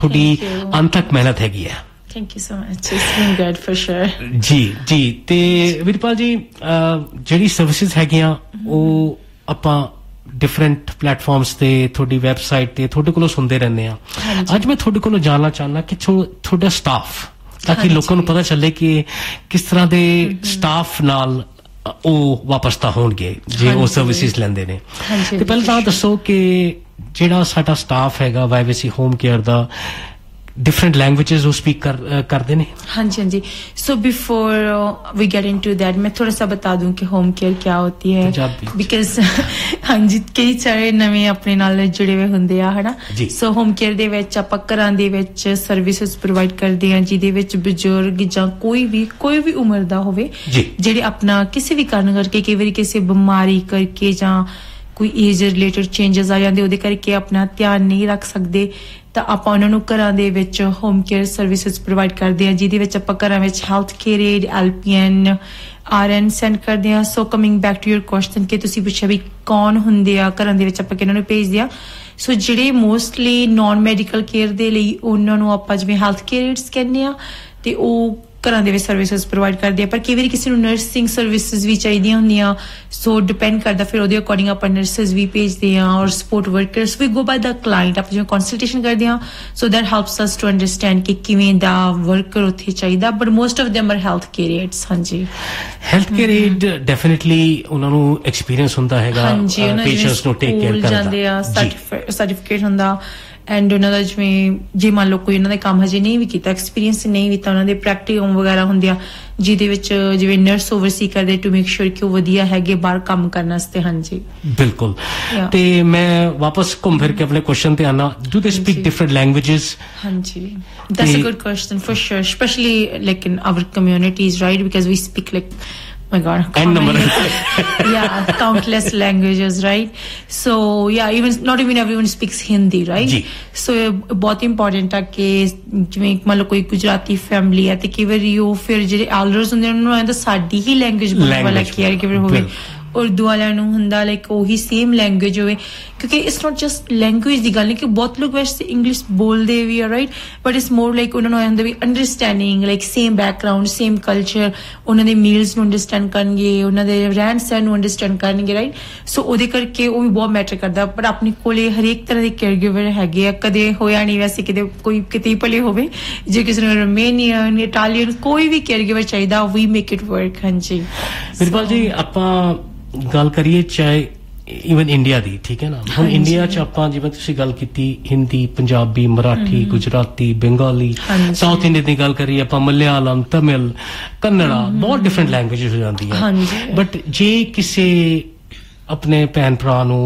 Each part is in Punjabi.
ਤੁਹਾਡੀ ਅੰਤਕ ਮਿਹਨਤ ਹੈਗੀ ਹੈ Thank you so much. It's been good for sure. ਜੀ ਤੇ ਵੀਰਪਾਲ ਜੀ ਜਿਹੜੀ ਸਰਵਿਸਿਜ਼ ਹੈਗੀਆਂ ਉਹ ਆਪਾਂ ਡਿਫਰੈਂਟ ਪਲੇਟਫਾਰਮਸ ਤੇ ਤੁਹਾਡੀ ਵੈਬਸਾਈਟ ਤੇ ਤੁਹਾਡੇ ਕੋਲੋਂ ਸੁਣਦੇ ਰਹਿੰਦੇ ਆ ਅੱਜ ਮੈਂ ਤੁਹਾਡੇ ਕੋਲੋਂ ਜਾਣਨਾ ਚਾਹੁੰਦਾ ਕਿ ਤੁਹਾਡਾ ਸਟਾਫ ਤਾਂ ਕਿ ਲੋਕਾਂ ਨੂੰ ਪਤਾ ਚੱਲੇ ਕਿ ਕਿਸ ਤਰ੍ਹਾਂ ਦੇ ਸਟਾਫ ਨਾਲ ਉਹ ਵਾਪਸਤਾ ਹੋਣਗੇ ਜੇ ਉਹ ਸਰਵਿਸਿਜ਼ ਲੈਂਦੇ ਨੇ ਤੇ ਪਹਿਲਾਂ ਤਾਂ ਦੱਸੋ ਕਿ ਜਿਹੜਾ ਸਾਡਾ ਸਟਾਫ ਹੈਗਾ ਵਾਈਵੀਸੀ home care the different languages who speak ਕਰਦੇ ਨੇ ਹਾਂਜੀ so before we get into that मैं थोड़ा सा बता दूं कि home care क्या होती है because ਹਾਂਜੀ ਕਈ ਸਾਰੇ ਨਵੇਂ ਆਪਣੇ ਨਾਲ ਜੁੜੇ ਹੋਏ ਹੁੰਦੇ ਆ ਹਨਾ so home care ਦੇ ਵਿੱਚ ਆਪਾਂ ਘਰਾਂ ਦੇ ਵਿੱਚ ਸਰਵਿਸਿਜ਼ ਪ੍ਰੋਵਾਈਡ ਕਰਦੇ ਆ ਜਿਹਦੇ ਵਿੱਚ ਬਜ਼ੁਰਗ ਜਾਂ ਕੋਈ ਵੀ ਉਮਰ ਦਾ ਹੋਵੇ ਜਿਹੜੇ ਆਪਣਾ ਕਿਸੇ ਵੀ ਕਾਰਨ ਕਰਕੇ ਕਈ ਵਾਰੀ ਕਿਸੇ ਬਿਮਾਰੀ ਕਰਕੇ ਜਾਂ ਕੋਈ ਏਜ ਰਿਲੇਟਡ ਚੇਂਜਸ ਆ ਜਾਂਦੇ ਉਹਦੇ ਕਰਕੇ ਆਪਣਾ ਧਿਆਨ ਨਹੀਂ ਰੱਖ ਸਕਦੇ ਤਾਂ ਆਪਾਂ ਉਹਨਾਂ ਨੂੰ ਘਰਾਂ ਦੇ ਵਿੱਚ ਹੋਮ ਕੇਅਰ ਸਰਵਿਸਿਜ਼ ਪ੍ਰੋਵਾਈਡ ਕਰਦੇ ਆ ਜਿਹਦੇ ਵਿੱਚ ਆਪਾਂ ਘਰਾਂ ਵਿੱਚ health care aid ਐਲਪੀਐਨ RN send ਕਰਦੇ ਆ ਸੋ coming back to your question ਕਿ ਤੁਸੀਂ ਪੁੱਛਿਆ ਵੀ ਕੌਣ ਹੁੰਦੇ ਆ ਘਰਾਂ ਦੇ ਵਿੱਚ ਆਪਾਂ ਕਿਹਨਾਂ ਨੂੰ ਭੇਜਦੇ ਆ ਸੋ ਜਿਹੜੇ ਮੋਸਟਲੀ ਨਾਨ ਮੈਡੀਕਲ ਕੇਅਰ ਦੇ ਲਈ ਉਹਨਾਂ ਨੂੰ ਆਪਾਂ ਜਿਵੇਂ ਹੈਲਥ ਕੇਅਰ ਏਡਸ ਕਹਿੰਦੇ ਆ ਤੇ ਉਹ ਘਰਾਂ ਦੇ ਵਿੱਚ ਸਰਵਿਸਿਜ਼ ਪ੍ਰੋਵਾਈਡ ਕਰਦੇ ਆ ਪਰ ਕਈ ਵਾਰੀ ਕਿਸੇ ਨੂੰ ਨਰਸਿੰਗ ਸਰਵਿਸਿਜ਼ ਵੀ ਚਾਹੀਦੀਆਂ ਹੁੰਦੀਆਂ ਸੋ ਡਿਪੈਂਡ ਕਰਦਾ ਫਿਰ ਉਹਦੇ ਅਕੋਰਡਿੰਗ ਆਪਾਂ ਨਰਸਿਜ਼ ਵੀ ਭੇਜਦੇ ਆ ਔਰ ਸਪੋਰਟ ਵਰਕਰਸ ਵੀ ਗੋ ਬਾਈ ਦਾ ਕਲਾਇੰਟ ਆਪਾਂ ਜਿਵੇਂ ਕੰਸਲਟੇਸ਼ਨ ਕਰਦੇ ਆ so that helps us to understand ਕਿ ਕਿਵੇਂ ਦਾ ਵਰਕਰ ਉੱਥੇ ਚਾਹੀਦਾ but most of them are health care aides ਹਾਂਜੀ ਹੈਲਥ ਕੇਅਰ ਏਡ ਡੈਫੀਨਿਟਲੀ ਉਹਨਾਂ ਨੂੰ ਐਕਸਪੀਰੀਅੰਸ ਹੁੰਦਾ ਹੈਗਾ ਪੇਸ਼ੈਂਟਸ ਨੂੰ ਟੇਕ ਕੇਅਰ ਕਰਦਾ ਜਾਂਦੇ ਆ ਸਰਟੀਫਿਕੇਟ ਹੁੰਦਾ ਐਂਡ ਉਹਨਾਂ ਦਾ ਜਿਵੇਂ ਜੇ ਮੰਨ ਲਓ ਕੋਈ ਉਹਨਾਂ ਦਾ ਕੰਮ ਹਜੇ ਨਹੀਂ ਵੀ ਕੀਤਾ ਐਕਸਪੀਰੀਅੰਸ ਨਹੀਂ ਵੀ ਤਾਂ ਉਹਨਾਂ ਦੇ ਪ੍ਰੈਕਟੀਕਮ ਵਗੈਰਾ ਹੁੰਦੇ ਆ ਜਿਹਦੇ ਵਿੱਚ ਜਿਵੇਂ ਨਰਸ ਓਵਰਸੀ ਕਰਦੇ ਟੂ ਮੇਕ ਸ਼ੋਰ ਕਿ ਉਹ ਵਧੀਆ ਹੈਗੇ ਬਾਹਰ ਕੰਮ ਕਰਨ ਵਾਸਤੇ ਹਾਂਜੀ ਬਿਲਕੁਲ ਤੇ ਮੈਂ ਵਾਪਸ ਘੁੰਮ ਫਿਰ ਕੇ ਆਪਣੇ ਕੁਐਸਚਨ ਤੇ ਆਣਾ ਡੂ ਦੇ ਸਪੀਕ ਡਿਫਰੈਂਟ ਲੈਂਗੁਏਜਸ ਹਾਂਜੀ that's a good question for sure especially like in our communities right because we speak like my god yeah countless languages right so yeah not even everyone speaks Hindi right so ਬਹੁਤ important ਹੈ ਕਿ ਜਿਵੇਂ ਮੰਨ ਲਓ ਕੋਈ ਗੁਜਰਾਤੀ ਫੈਮਿਲੀ ਹੈ ਤੇ ਕਈ ਵਾਰੀ ਉਹ ਫਿਰ ਜਿਹੜੇ ਐਲਡਰਸ ਹੁੰਦੇ ਉਹਨਾਂ ਨੂੰ ਆਂਦਾ ਸਾਡੀ ਹੀ ਲੈਂਗੁਏਜ ਬੋਲਣ ਵਾਲਾ ਕੇਅਰ ਗਿਵਰ ਹੋਵੇ ਉਰਦੂ ਵਾਲਿਆਂ ਨੂੰ ਹੁੰਦਾ ਲਾਈਕ ਉਹੀ ਸੇਮ ਲੈਂਗੁਏਜ ਹੋਵੇ ਕਿਉਂਕਿ ਇਟਸ ਨਾਟ ਜਸਟ ਲੈਂਗੁਏਜ ਦੀ ਗੱਲ ਨਹੀਂ ਕਿ ਬਹੁਤ ਲੋਕ ਵੈਸੇ ਇੰਗਲਿਸ਼ ਬੋਲਦੇ ਵੀ ਆ right but it's more like ਉਹਨਾਂ ਨੂੰ ਆਂਦਾ ਵੀ understanding like same background same culture ਉਹਨਾਂ ਦੇ ਮੀਲਸ ਨੂੰ ਅੰਡਰਸਟੈਂਡ ਕਰਨਗੇ ਉਹਨਾਂ ਦੇ ਰਹਿਣ ਸਹਿਣ ਨੂੰ ਅੰਡਰਸਟੈਂਡ ਕਰਨਗੇ ਰਾਈਟ ਸੋ ਉਹਦੇ ਕਰਕੇ ਉਹ ਵੀ ਬਹੁਤ ਮੈਟਰ ਕਰਦਾ ਪਰ ਆਪਣੇ ਕੋਲੇ ਹਰੇਕ ਤਰ੍ਹਾਂ ਦੇ ਕੇਅਰ ਗਿਵਰ ਹੈਗੇ ਆ ਕਦੇ ਹੋਇਆ ਨਹੀਂ ਵੈਸੇ ਕੋਈ ਕਿਤੇ ਭਲੇ ਹੋਵੇ ਜੇ ਕਿਸੇ ਨੂੰ ਰੋਮੇਨੀਅਨ ਇਟਾਲੀਅਨ ਕੋਈ ਵੀ ਕੇਅਰ ਗਿਵਰ ਚਾਹੀਦਾ ਵੀ ਮੇਕ ਇਟ ਵਰਕ ਹਾਂਜੀ ਬਿਲਕੁਲ ਜੀ ਆਪਾਂ ਗੱਲ ਕਰੀਏ ਚਾਹੇ ਈਵਨ ਇੰਡੀਆ ਦੀ ਠੀਕ ਹੈ ਨਾ ਹੁਣ ਇੰਡੀਆ ਚ ਆਪਾਂ ਜਿਵੇਂ ਤੁਸੀਂ ਗੱਲ ਕੀਤੀ ਹਿੰਦੀ ਪੰਜਾਬੀ ਮਰਾਠੀ ਗੁਜਰਾਤੀ ਬੰਗਾਲੀ ਸਾਊਥ ਇੰਡੀਆ ਦੀ ਗੱਲ ਕਰੀਏ ਆਪਾਂ ਮਲਿਆਲਮ ਤਮਿਲ ਕੰਨੜਾ ਬਹੁਤ ਡਿਫਰੈਂਟ ਲੈਂਗੁਏਜਸ ਹੋ ਜਾਂਦੀਆਂ ਬਟ ਜੇ ਕਿਸੇ ਆਪਣੇ ਭੈਣ ਭਰਾ ਨੂੰ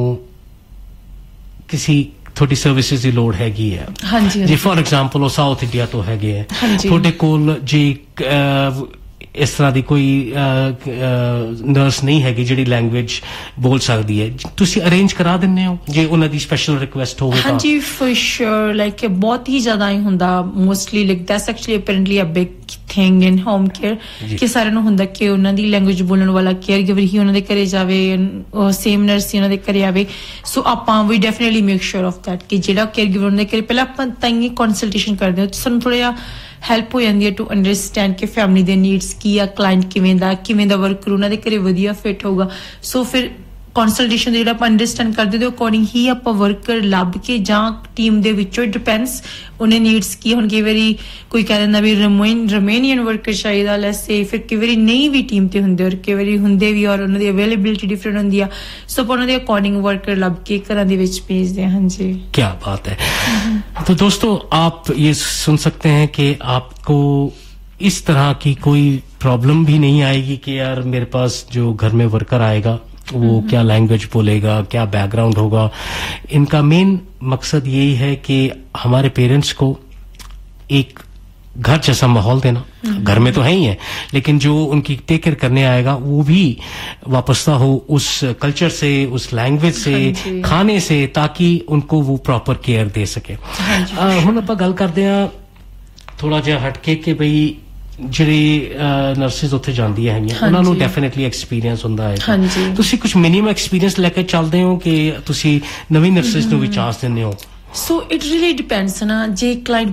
ਕਿਸੇ ਤੁਹਾਡੀ ਸਰਵਿਸਿਜ਼ ਦੀ ਲੋੜ ਹੈਗੀ ਹੈ ਜੇ ਫੋਰ ਐਗਜ਼ਾਮਪਲ ਉਹ ਸਾਊਥ ਇੰਡੀਆ ਤੋਂ ਹੈਗੇ ਹੈ ਤੁਹਾਡੇ ਕੋਲ ਜੇ ਇਸ ਤਰ੍ਹਾਂ ਦੀ ਕੋਈ ਨਰਸ ਨਹੀਂ ਹੈਗੀ ਜਿਹੜੀ ਲੈਂਗੁਏਜ ਬੋਲ ਸਕਦੀ ਹੈ ਤੁਸੀਂ ਅਰੇਂਜ ਕਰਾ ਦਿੰਦੇ ਹੋ ਜੇ ਉਹਨਾਂ ਦੀ ਸਪੈਸ਼ਲ ਰਿਕੁਐਸਟ ਹੋਵੇ ਤਾਂ ਹਾਂਜੀ ਫॉर ਸ਼ੋਰ ਲਾਈਕ ਬਹੁਤ ਹੀ ਜ਼ਿਆਦਾ ਹੀ ਹੁੰਦਾ mostly like that's actually ਅਪੈਰੈਂਟਲੀ a big thing in home care ਕਿ ਸਾਰਿਆਂ ਨੂੰ ਹੁੰਦਾ ਕਿ ਉਹਨਾਂ ਦੀ ਲੈਂਗੁਏਜ ਬੋਲਣ ਵਾਲਾ ਕੇਅਰ ਗਿਵਰ ਹੀ ਉਹਨਾਂ ਦੇ ਘਰੇ ਜਾਵੇ ਸੇਮ ਨਰਸ ਹੀ ਉਹਨਾਂ ਦੇ ਘਰੇ ਆਵੇ ਸੋ ਆਪਾਂ ਵੀ definitely make sure of that ਕਿ ਜਿਹੜਾ ਕੇਅਰ ਗਿਵਰ ਉਹਨਾਂ ਦੇ ਘਰੇ ਪਹਿਲਾਂ ਆਪਾਂ ਤਾਂ ਹੀ ਕੰਸਲਟੇਸ਼ਨ ਕਰਦੇ ਹਾਂ ਸਾਨੂੰ ਥੋੜਾ ਜਿਹਾ ਹੈਲਪ ਹੋ ਜਾਂਦੀ ਹੈ ਟੂ ਅੰਡਰਸਟੈਂਡ ਕਿ ਫੈਮਿਲੀ ਦੇ ਨੀਡਸ ਕੀ ਆ ਕਲਾਇੰਟ ਕਿਵੇਂ ਦਾ ਵਰਕਰ ਉਹਨਾਂ ਦੇ ਘਰੇ ਵਧੀਆ ਫਿਟ ਹੋਊਗਾ ਸੋ ਫਿਰ ਕੰਸਲਟੇਸ਼ਨ ਜਿਹੜਾ ਆਪਾਂ ਅੰਡਰਸਟੈਂਡ ਕਰਦੇ ਦੇ ਅਕੋਰਡਿੰਗ ਹੀ ਆਪਾਂ ਵਰਕਰ ਲੱਭ ਕੇ ਜਾਂ ਟੀਮ ਦੇ ਵਿੱਚੋਂ ਡਿਪੈਂਡਸ ਉਹਨੇ ਨੀਡਸ ਕੀ ਹੁਣ ਕਈ ਵਾਰੀ ਕੋਈ ਕਹਿ ਦਿੰਦਾ ਵੀ ਰੋਮੇਨੀਅਨ ਵਰਕਰ ਚਾਹੀਦਾ ਲੈਟਸ ਸੇ ਫਿਰ ਕਈ ਵਾਰੀ ਨਹੀਂ ਵੀ ਟੀਮ ਤੇ ਹੁੰਦੇ ਔਰ ਕਈ ਵਾਰੀ ਹੁੰਦੇ ਵੀ ਔਰ ਉਹਨਾਂ ਦੀ ਅਵੇਲੇਬਿਲਿਟੀ ਡਿਫਰੈਂਟ ਹੁੰਦੀ ਆ ਸੋ ਆਪਾਂ ਉਹਨਾਂ ਦੇ ਅਕੋਰਡਿੰਗ ਵਰਕਰ ਲੱਭ ਕੇ ਘਰਾਂ ਦੇ ਵਿੱਚ ਭੇਜਦੇ ਹਾਂ ਹਾਂਜੀ ਕੀ ਬਾਤ ਹੈ तो दोस्तों आप ये सुन सकते हैं कि आपको इस तरह की कोई प्रॉब्लम भी नहीं आएगी कि यार मेरे पास जो घर में वर्कर आएगा वो क्या लैंग्वेज बोलेगा क्या बैकग्राउंड होगा इनका मेन मकसद यही है कि हमारे पेरेंट्स को एक घर जैसा माहौल देना घर में तो है ही है लेकिन जो उनकी टेक केयर करने आएगा वो भी वापसता हो उस कल्चर से उस लैंग्वेज से खाने से ताकि उनको वो प्रॉपर केयर दे सके हुण आपां गल करदे हां थोड़ा जिहा हटके कि बई ਜਿਹੜੇ ਨਰਸਿਸ ਉੱਥੇ ਜਾਂਦੀਆਂ ਹੈਗੀਆਂ ਉਹਨਾਂ ਨੂੰ ਡੈਫੀਨਿਟਲੀ ਐਕਸਪੀਰੀਅੰਸ ਹੁੰਦਾ ਹੈ ਤੁਸੀਂ ਕੁਝ ਮਿਨੀਮਮ ਐਕਸਪੀਰੀਅੰਸ ਲੈ ਕੇ ਚੱਲਦੇ ਹੋ ਕਿ ਤੁਸੀਂ ਨਵੀਂ ਨਰਸਿਸ ਨੂੰ ਵੀ ਚਾਂਸ ਦਿੰਦੇ ਹੋ ਸੋ ਇਟ ਰੀਲੀ ਡਿਪੈਂਡਸ ਨਾ ਜੇ ਕਲਾਇੰਟ